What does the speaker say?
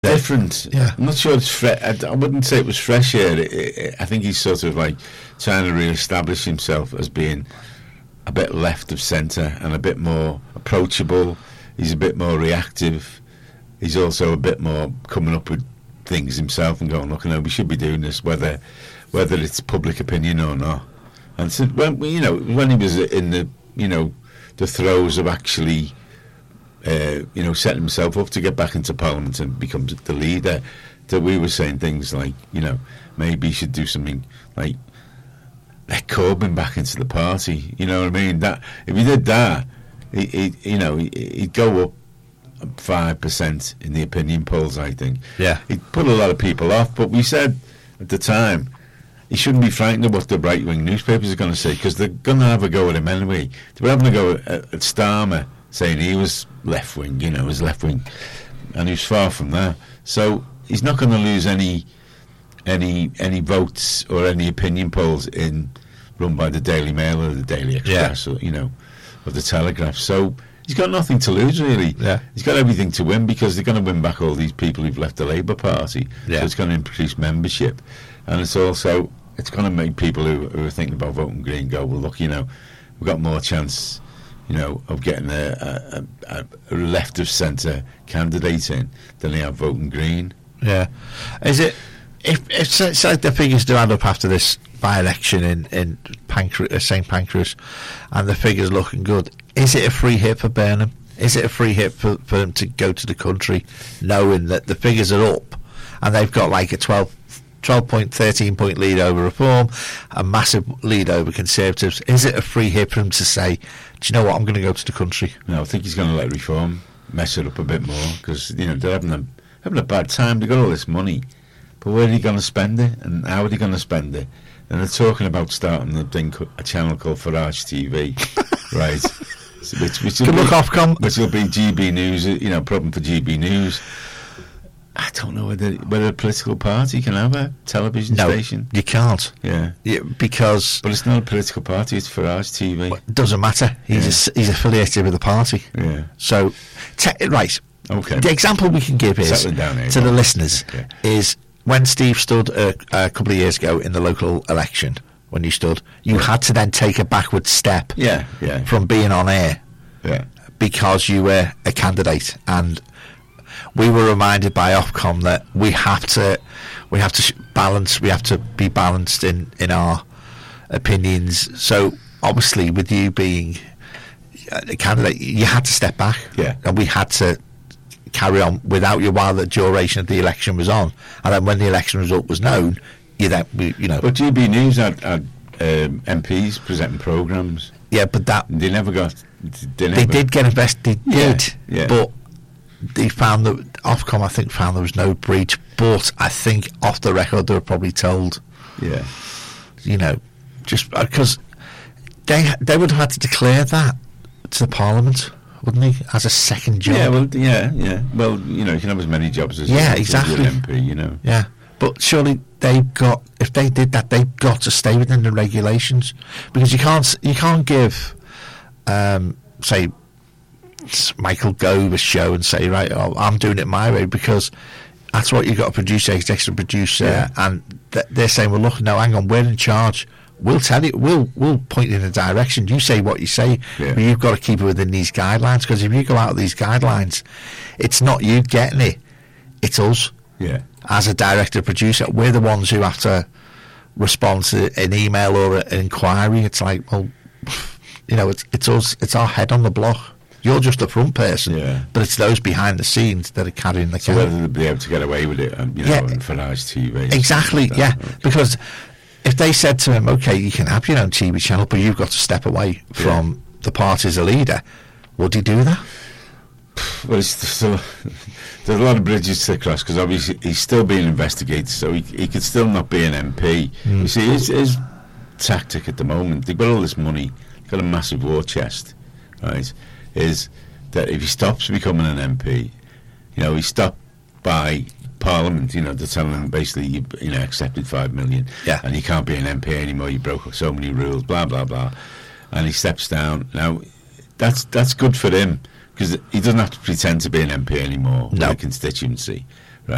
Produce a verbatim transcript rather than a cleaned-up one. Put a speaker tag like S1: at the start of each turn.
S1: different.
S2: Yeah.
S1: I'm not sure it's fresh. I, I wouldn't say it was fresh air. It, it, I think he's sort of like trying to re-establish himself as being a bit left of centre and a bit more approachable. He's a bit more reactive. He's also a bit more coming up with things himself and going, look, no, we should be doing this, whether whether it's public opinion or not. And so when you know when he was in the you know the throes of actually. Uh, you know, setting himself up to get back into Parliament and become the leader, that we were saying things like, you know, maybe he should do something like let Corbyn back into the party. You know what I mean? That if he did that, he, he you know, he, he'd go up five percent in the opinion polls. I think.
S2: Yeah,
S1: he'd put a lot of people off. But we said at the time he shouldn't be frightened of what the right wing newspapers are going to say, because they're going to have a go at him anyway. They were having a go at, at Starmer, saying he was left wing, you know, was left wing, and he was far from that. So he's not going to lose any any any votes or any opinion polls in run by the Daily Mail or the Daily Express, yeah. or you know, or the Telegraph. So he's got nothing to lose, really.
S2: Yeah.
S1: He's got everything to win, because they're going to win back all these people who've left the Labour Party.
S2: Yeah.
S1: So it's going to increase membership, and it's also it's going to make people who, who are thinking about voting Green go, well, look, you know, we've got more chance, you know, of getting a, a, a left of centre candidate in than they have voting Green.
S2: Yeah. Is it, if, if say the figures do add up after this by-election in, in Pancras, uh, Saint Pancras, and the figures looking good, is it a free hit for Burnham? Is it a free hit for, for them to go to the country, knowing that the figures are up, and they've got like a twelve point, thirteen point lead over Reform, a massive lead over Conservatives? Is it a free hit for him to say, do you know what, I'm going to go to the country?
S1: No, I think he's going to let Reform mess it up a bit more, because, you know, they're having a, having a bad time. They've got all this money, but where are they going to spend it, and how are they going to spend it? And they're talking about starting a, thing, a channel called Farage T V, right? Which, which
S2: Good luck, Ofcom.
S1: Which will be G B News, you know, problem for G B News. I don't know whether whether a political party can have a television
S2: no,
S1: station.
S2: You can't.
S1: Yeah.
S2: yeah, because.
S1: But it's not a political party. It's Farage T V.
S2: It doesn't matter. He's yeah. a, he's affiliated with the party.
S1: Yeah.
S2: So, te- right.
S1: Okay.
S2: The example we can give is
S1: down here,
S2: to the listeners
S1: okay.
S2: is when Steve stood a, a couple of years ago in the local election. When you stood, you yeah. had to then take a backward step.
S1: Yeah. Yeah.
S2: From being on air.
S1: Yeah.
S2: Because you were a candidate, and we were reminded by Ofcom that we have to, we have to balance, we have to be balanced in, in our opinions. So obviously, with you being a candidate, you had to step back,
S1: yeah,
S2: and we had to carry on without you while the duration of the election was on. And then when the election result was known, you then, we, you know.
S1: But G B News had, had um, M Ps presenting programmes.
S2: Yeah, but that
S1: they never got. They, never,
S2: they did get invested. They
S1: yeah,
S2: did,
S1: yeah.
S2: but. They found that Ofcom, I think, found there was no breach, but I think off the record they were probably told,
S1: yeah,
S2: you know, just because they they would have had to declare that to the Parliament, wouldn't he, as a second job?
S1: Yeah, well, yeah, yeah. Well, you know, you can have as many jobs as
S2: yeah,
S1: you
S2: exactly.
S1: As an M P, you know.
S2: Yeah, but surely they've got, if they did that, they've got to stay within the regulations, because you can't you can't give, um, say. Michael Gove a show and say, right, oh, I'm doing it my way, because that's what you've got to produce, executive producer,
S1: yeah.
S2: and th- they're saying, well, look, no, hang on, we're in charge. We'll tell you, we'll we'll point you in a direction. You say what you say,
S1: yeah.
S2: but you've got to keep it within these guidelines, because if you go out of these guidelines, it's not you getting it, it's us.
S1: Yeah.
S2: As a director producer, we're the ones who have to respond to an email or an inquiry. It's like, well, you know, it's it's us, it's our head on the block. You're just the front person,
S1: yeah.
S2: but it's those behind the scenes that are carrying the
S1: so
S2: camera.
S1: whether they'll be able to get away with it, um, you know,
S2: yeah.
S1: on Farage T V.
S2: Exactly,
S1: like
S2: yeah.
S1: Okay.
S2: Because if they said to him, okay, you can have your own T V channel, but you've got to step away from yeah. the party as a leader, would he do that?
S1: Well, it's still, there's a lot of bridges to cross, because obviously he's still being investigated, so he, he could still not be an M P. Mm. You see, his, his tactic at the moment, they've got all this money, they've got a massive war chest, right, is that if he stops becoming an M P, you know, he's stopped by Parliament, you know, they're telling him basically, you, you know, accepted five million,
S2: yeah.
S1: and you can't be an M P anymore, you broke so many rules, blah, blah, blah, and he steps down. Now, that's that's good for him, because he doesn't have to pretend to be an M P anymore
S2: no.
S1: with a constituency.